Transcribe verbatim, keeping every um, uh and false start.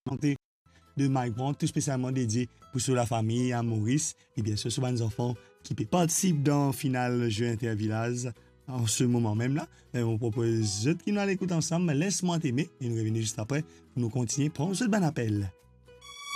de Mike Brown, tout spécialement dédié pour sur la famille, à Maurice, et bien sûr, sur les enfants qui participent dans le final jeu Intervillage en ce moment même là. Et on propose que nous allons écouter ensemble, laisse-moi t'aimer, et nous revenons juste après pour nous continuer. Prends ce bon appel.